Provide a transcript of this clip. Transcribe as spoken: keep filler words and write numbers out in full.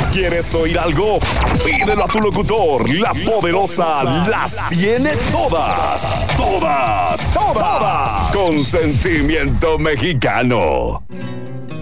¿Quieres oír algo? Pídelo a tu locutor. La poderosa las tiene todas. Todas, todas. Con sentimiento mexicano.